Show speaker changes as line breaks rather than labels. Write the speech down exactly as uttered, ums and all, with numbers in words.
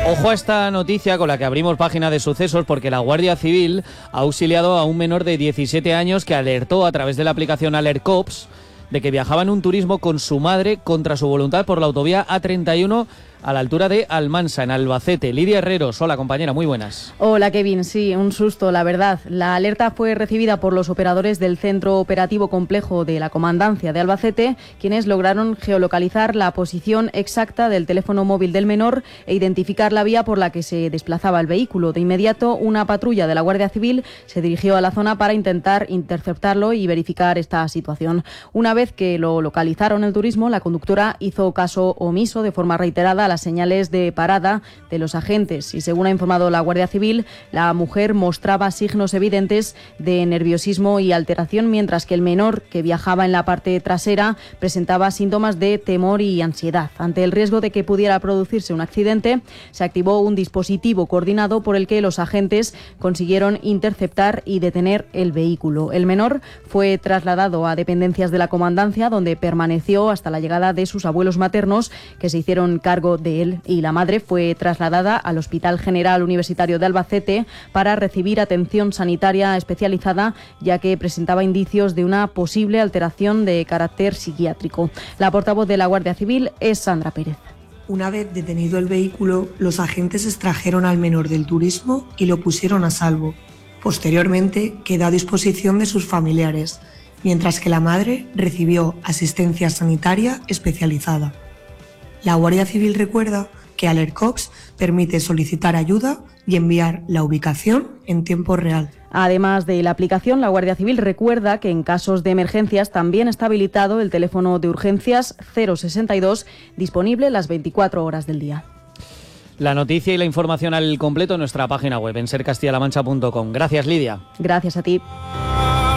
Ojo a esta noticia con la que abrimos página de sucesos, porque la Guardia Civil ha auxiliado a un menor de diecisiete años que alertó a través de la aplicación Alert Cops de que viajaba en un turismo con su madre contra su voluntad por la autovía A treinta y uno a la altura de Almansa, en Albacete. Lidia Herreros, hola compañera, muy buenas.
Hola Kevin, sí, un susto, la verdad. La alerta fue recibida por los operadores del Centro Operativo Complejo de la Comandancia de Albacete, quienes lograron geolocalizar la posición exacta del teléfono móvil del menor e identificar la vía por la que se desplazaba el vehículo. De inmediato, una patrulla de la Guardia Civil se dirigió a la zona para intentar interceptarlo y verificar esta situación. Una vez que lo localizaron el turismo, la conductora hizo caso omiso de forma reiterada las señales de parada de los agentes y, según ha informado la Guardia Civil, la mujer mostraba signos evidentes de nerviosismo y alteración, mientras que el menor, que viajaba en la parte trasera, presentaba síntomas de temor y ansiedad. Ante el riesgo de que pudiera producirse un accidente, se activó un dispositivo coordinado por el que los agentes consiguieron interceptar y detener el vehículo. El menor fue trasladado a dependencias de la comandancia, donde permaneció hasta la llegada de sus abuelos maternos, que se hicieron cargo de él, y la madre fue trasladada al Hospital General Universitario de Albacete para recibir atención sanitaria especializada, ya que presentaba indicios de una posible alteración de carácter psiquiátrico. La portavoz de la Guardia Civil es Sandra Pérez.
Una vez detenido el vehículo, los agentes extrajeron al menor del turismo y lo pusieron a salvo. Posteriormente, quedó a disposición de sus familiares, mientras que la madre recibió asistencia sanitaria especializada. La Guardia Civil recuerda que Alert Cops permite solicitar ayuda y enviar la ubicación en tiempo real.
Además de la aplicación, la Guardia Civil recuerda que en casos de emergencias también está habilitado el teléfono de urgencias cero sesenta y dos, disponible las veinticuatro horas del día.
La noticia y la información al completo en nuestra página web en ser castilla la mancha punto com. Gracias, Lidia.
Gracias a ti.